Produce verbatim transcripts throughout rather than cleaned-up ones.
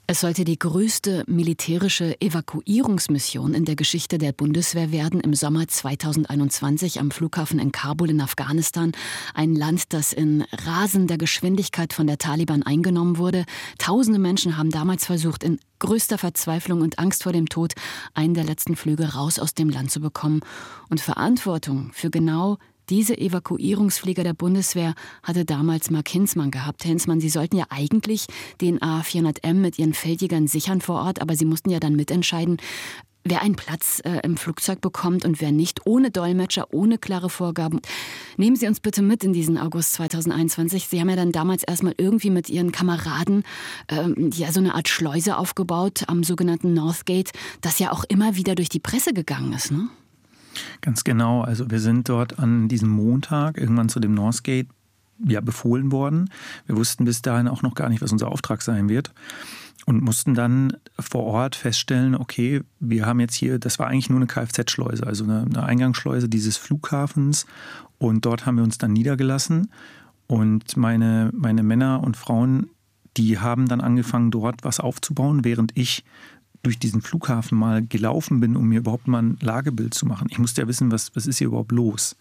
Es sollte die größte militärische Evakuierungsmission in der Geschichte der Bundeswehr werden im Sommer zweitausendeinundzwanzig am Flughafen in Kabul in Afghanistan. Ein Land, das in rasender Geschwindigkeit von der Taliban eingenommen wurde. Tausende Menschen haben damals versucht, in größter Verzweiflung und Angst vor dem Tod einen der letzten Flüge raus aus dem Land zu bekommen. Und Verantwortung für genau diese Evakuierungsflieger der Bundeswehr hatte damals Mark Hinzmann gehabt. Herr Hinzmann, Sie sollten ja eigentlich den A vierhundert M mit Ihren Feldjägern sichern vor Ort, aber Sie mussten ja dann mitentscheiden, wer einen Platz äh, im Flugzeug bekommt und wer nicht, ohne Dolmetscher, ohne klare Vorgaben. Nehmen Sie uns bitte mit in diesen August zweitausendeinundzwanzig. Sie haben ja dann damals erstmal irgendwie mit Ihren Kameraden ähm, ja, so eine Art Schleuse aufgebaut am sogenannten Northgate, das ja auch immer wieder durch die Presse gegangen ist, ne? Ganz genau. Also wir sind dort an diesem Montag irgendwann zu dem Northgate ja, befohlen worden. Wir wussten bis dahin auch noch gar nicht, was unser Auftrag sein wird. Und mussten dann vor Ort feststellen, okay, wir haben jetzt hier, das war eigentlich nur eine Kfz-Schleuse, also eine, eine Eingangsschleuse dieses Flughafens. Und dort haben wir uns dann niedergelassen. Und meine, meine Männer und Frauen, die haben dann angefangen, dort was aufzubauen, während ich durch diesen Flughafen mal gelaufen bin, um mir überhaupt mal ein Lagebild zu machen. Ich musste ja wissen, was, was ist hier überhaupt los.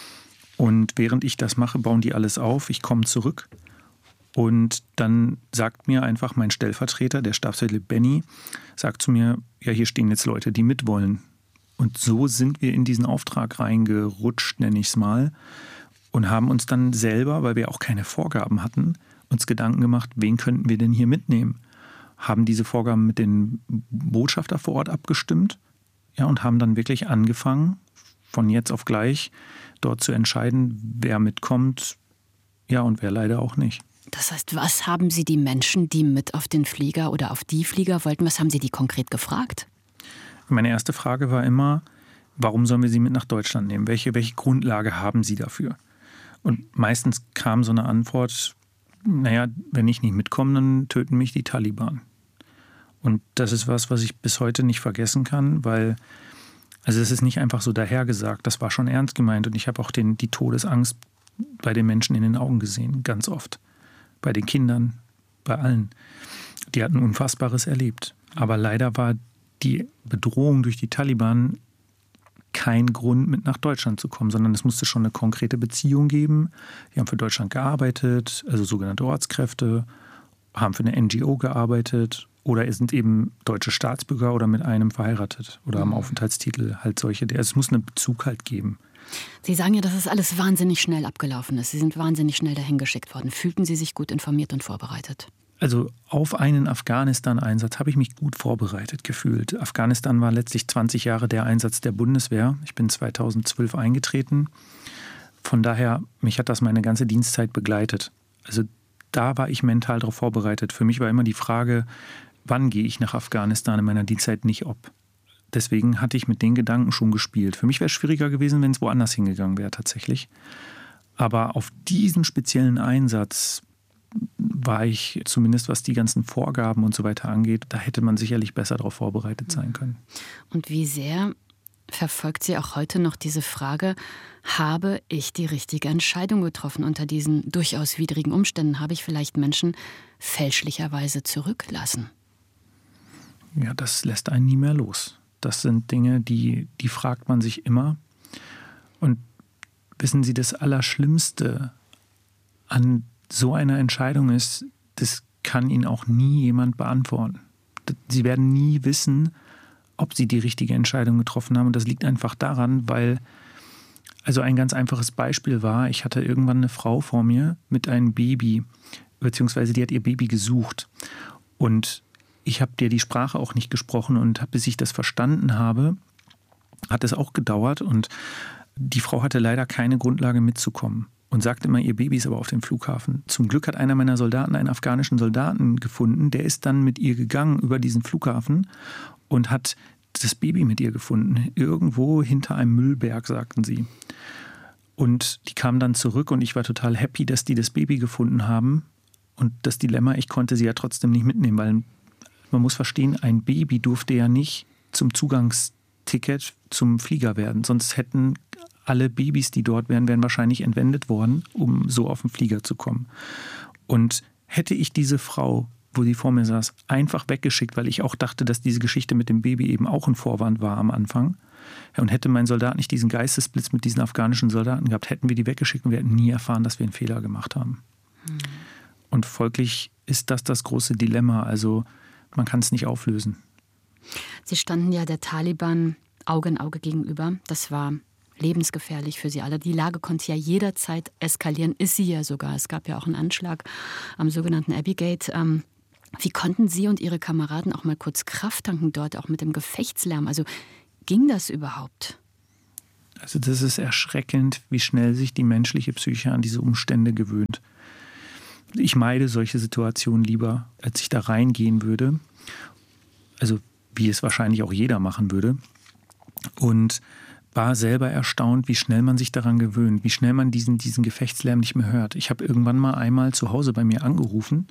Und während ich das mache, bauen die alles auf. Ich komme zurück und dann sagt mir einfach mein Stellvertreter, der Stabsfeldwebel Benny, sagt zu mir, ja, hier stehen jetzt Leute, die mitwollen. Und so sind wir in diesen Auftrag reingerutscht, nenne ich es mal, und haben uns dann selber, weil wir auch keine Vorgaben hatten, uns Gedanken gemacht, wen könnten wir denn hier mitnehmen? Haben diese Vorgaben mit den Botschafter vor Ort abgestimmt, ja, und haben dann wirklich angefangen, von jetzt auf gleich dort zu entscheiden, wer mitkommt, ja, und wer leider auch nicht. Das heißt, was haben Sie die Menschen, die mit auf den Flieger oder auf die Flieger wollten, was haben Sie die konkret gefragt? Meine erste Frage war immer, warum sollen wir sie mit nach Deutschland nehmen? Welche, welche Grundlage haben Sie dafür? Und meistens kam so eine Antwort, naja, wenn ich nicht mitkomme, dann töten mich die Taliban. Und das ist was, was ich bis heute nicht vergessen kann, weil, also es ist nicht einfach so dahergesagt, das war schon ernst gemeint und ich habe auch den, die Todesangst bei den Menschen in den Augen gesehen, ganz oft. Bei den Kindern, bei allen. Die hatten Unfassbares erlebt. Aber leider war die Bedrohung durch die Taliban kein Grund, mit nach Deutschland zu kommen, sondern es musste schon eine konkrete Beziehung geben. Die haben für Deutschland gearbeitet, also sogenannte Ortskräfte, haben für eine N G O gearbeitet oder sind eben deutsche Staatsbürger oder mit einem verheiratet oder haben Aufenthaltstitel, halt solche. Also es muss einen Bezug halt geben. Sie sagen ja, dass es alles wahnsinnig schnell abgelaufen ist. Sie sind wahnsinnig schnell dahin geschickt worden. Fühlten Sie sich gut informiert und vorbereitet? Also auf einen Afghanistan-Einsatz habe ich mich gut vorbereitet gefühlt. Afghanistan war letztlich zwanzig Jahre der Einsatz der Bundeswehr. Ich bin zweitausendzwölf eingetreten. Von daher, mich hat das meine ganze Dienstzeit begleitet. Also da war ich mental darauf vorbereitet. Für mich war immer die Frage, wann gehe ich nach Afghanistan in meiner Dienstzeit, nicht ob. Deswegen hatte ich mit den Gedanken schon gespielt. Für mich wäre es schwieriger gewesen, wenn es woanders hingegangen wäre tatsächlich. Aber auf diesen speziellen Einsatz war ich, zumindest was die ganzen Vorgaben und so weiter angeht, da hätte man sicherlich besser darauf vorbereitet sein können. Und wie sehr verfolgt Sie auch heute noch diese Frage, habe ich die richtige Entscheidung getroffen unter diesen durchaus widrigen Umständen? Habe ich vielleicht Menschen fälschlicherweise zurücklassen? Ja, das lässt einen nie mehr los. Das sind Dinge, die, die fragt man sich immer. Und wissen Sie, das Allerschlimmste an so einer Entscheidung ist, das kann Ihnen auch nie jemand beantworten. Sie werden nie wissen, ob Sie die richtige Entscheidung getroffen haben. Und das liegt einfach daran, weil, also ein ganz einfaches Beispiel war, ich hatte irgendwann eine Frau vor mir mit einem Baby, beziehungsweise die hat ihr Baby gesucht. Und ich habe dir die Sprache auch nicht gesprochen und bis ich das verstanden habe, hat es auch gedauert. Und die Frau hatte leider keine Grundlage mitzukommen. Und sagte immer, ihr Baby ist aber auf dem Flughafen. Zum Glück hat einer meiner Soldaten einen afghanischen Soldaten gefunden. Der ist dann mit ihr gegangen über diesen Flughafen und hat das Baby mit ihr gefunden. Irgendwo hinter einem Müllberg, sagten sie. Und die kamen dann zurück und ich war total happy, dass die das Baby gefunden haben. Und das Dilemma, ich konnte sie ja trotzdem nicht mitnehmen, weil man muss verstehen, ein Baby durfte ja nicht zum Zugangsticket zum Flieger werden. Sonst hätten alle Babys, die dort wären, wären wahrscheinlich entwendet worden, um so auf den Flieger zu kommen. Und hätte ich diese Frau wo sie vor mir saß, einfach weggeschickt, weil ich auch dachte, dass diese Geschichte mit dem Baby eben auch ein Vorwand war am Anfang. Ja, und hätte mein Soldat nicht diesen Geistesblitz mit diesen afghanischen Soldaten gehabt, hätten wir die weggeschickt und wir hätten nie erfahren, dass wir einen Fehler gemacht haben. Mhm. Und folglich ist das das große Dilemma. Also man kann es nicht auflösen. Sie standen ja der Taliban Auge in Auge gegenüber. Das war lebensgefährlich für sie alle. Die Lage konnte ja jederzeit eskalieren, ist sie ja sogar. Es gab ja auch einen Anschlag am sogenannten Abbey-Gate. Ähm, wie konnten Sie und Ihre Kameraden auch mal kurz Kraft tanken dort, auch mit dem Gefechtslärm? Also ging das überhaupt? Also das ist erschreckend, wie schnell sich die menschliche Psyche an diese Umstände gewöhnt. Ich meide solche Situationen lieber, als ich da reingehen würde. Also wie es wahrscheinlich auch jeder machen würde. Und war selber erstaunt, wie schnell man sich daran gewöhnt, wie schnell man diesen, diesen Gefechtslärm nicht mehr hört. Ich habe irgendwann mal einmal zu Hause bei mir angerufen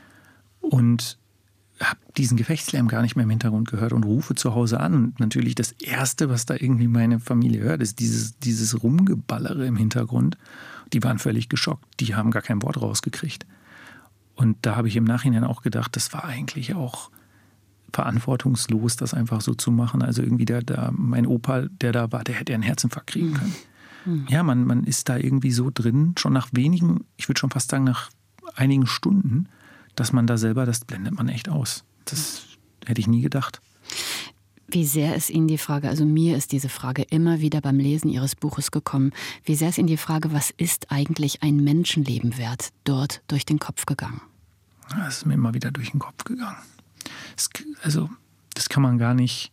und habe diesen Gefechtslärm gar nicht mehr im Hintergrund gehört und rufe zu Hause an. Und natürlich das Erste, was da irgendwie meine Familie hört, ist dieses, dieses Rumgeballere im Hintergrund. Die waren völlig geschockt, die haben gar kein Wort rausgekriegt. Und da habe ich im Nachhinein auch gedacht, das war eigentlich auch verantwortungslos, das einfach so zu machen. Also irgendwie der, der, mein Opa, der da war, der hätte einen Herzinfarkt kriegen können. Mhm. Ja, man, man ist da irgendwie so drin, schon nach wenigen, ich würde schon fast sagen nach einigen Stunden, dass man da selber, das blendet man echt aus. Das hätte ich nie gedacht. Wie sehr ist Ihnen die Frage, also mir ist diese Frage immer wieder beim Lesen Ihres Buches gekommen, wie sehr ist Ihnen die Frage, was ist eigentlich ein Menschenleben wert, dort durch den Kopf gegangen? Das ist mir immer wieder durch den Kopf gegangen. Das, also, das kann man gar nicht,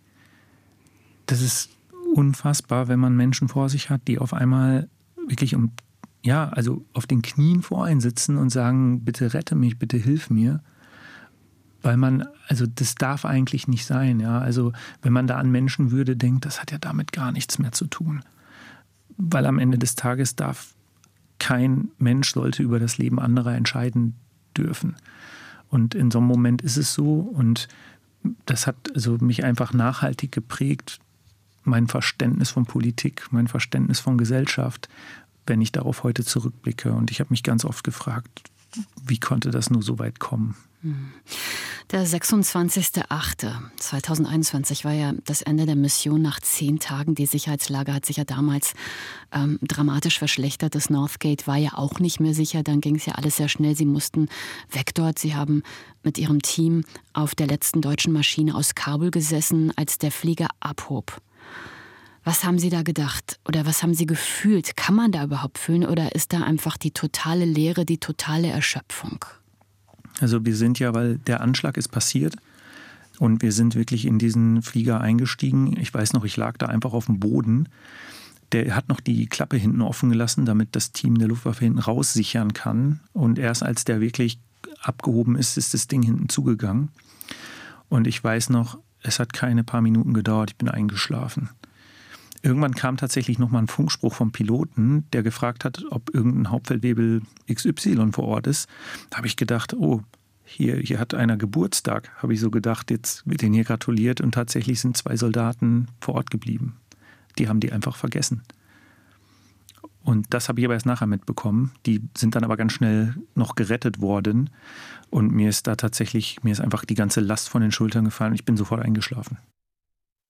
das ist unfassbar, wenn man Menschen vor sich hat, die auf einmal wirklich um, ja, also auf den Knien vor einen sitzen und sagen, bitte rette mich, bitte hilf mir. Weil man, also das darf eigentlich nicht sein, ja. Also wenn man da an Menschenwürde denkt, das hat ja damit gar nichts mehr zu tun. Weil am Ende des Tages darf kein Mensch, sollte über das Leben anderer entscheiden dürfen. Und in so einem Moment ist es so und das hat also mich einfach nachhaltig geprägt, mein Verständnis von Politik, mein Verständnis von Gesellschaft, wenn ich darauf heute zurückblicke. Und ich habe mich ganz oft gefragt, wie konnte das nur so weit kommen? Der sechsundzwanzigster achte zweitausendeinundzwanzig war ja das Ende der Mission nach zehn Tagen. Die Sicherheitslage hat sich ja damals ähm, dramatisch verschlechtert. Das Northgate war ja auch nicht mehr sicher. Dann ging es ja alles sehr schnell. Sie mussten weg dort. Sie haben mit ihrem Team auf der letzten deutschen Maschine aus Kabul gesessen, als der Flieger abhob. Was haben Sie da gedacht oder was haben Sie gefühlt? Kann man da überhaupt fühlen oder ist da einfach die totale Leere, die totale Erschöpfung? Also wir sind ja, weil der Anschlag ist passiert und wir sind wirklich in diesen Flieger eingestiegen. Ich weiß noch, ich lag da einfach auf dem Boden. Der hat noch die Klappe hinten offen gelassen, damit das Team der Luftwaffe hinten raussichern kann. Und erst als der wirklich abgehoben ist, ist das Ding hinten zugegangen. Und ich weiß noch, es hat keine paar Minuten gedauert, ich bin eingeschlafen. Irgendwann kam tatsächlich nochmal ein Funkspruch vom Piloten, der gefragt hat, ob irgendein Hauptfeldwebel X Y vor Ort ist. Da habe ich gedacht, oh, hier, hier hat einer Geburtstag, habe ich so gedacht, jetzt wird denen hier gratuliert und tatsächlich sind zwei Soldaten vor Ort geblieben. Die haben die einfach vergessen. Und das habe ich aber erst nachher mitbekommen. Die sind dann aber ganz schnell noch gerettet worden und mir ist da tatsächlich, mir ist einfach die ganze Last von den Schultern gefallen und ich bin sofort eingeschlafen.